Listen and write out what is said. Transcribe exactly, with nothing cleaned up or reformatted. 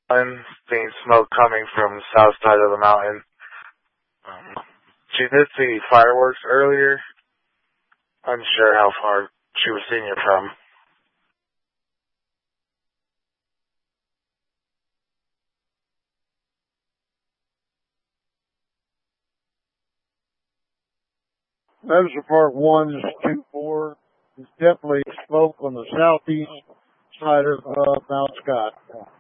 I'm seeing smoke coming from the south side of the mountain. Um, she did see fireworks earlier. Unsure how far she was seeing it from. Medicine Park one is two four. It's definitely smoke on the southeast side of uh, Mount Scott.